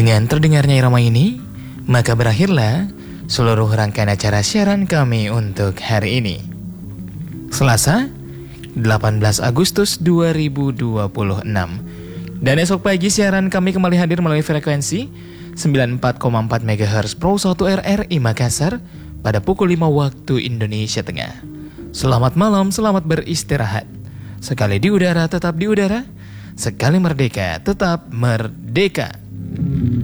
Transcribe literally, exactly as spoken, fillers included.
Dengan terdengarnya irama ini, maka berakhirlah seluruh rangkaian acara siaran kami untuk hari ini. Selasa, delapan belas Agustus dua ribu dua puluh enam. Dan esok pagi siaran kami kembali hadir melalui frekuensi sembilan puluh empat koma empat megahertz Pro satu R R I Makassar pada pukul lima waktu Indonesia Tengah. Selamat malam, selamat beristirahat. Sekali di udara tetap di udara, sekali merdeka tetap merdeka.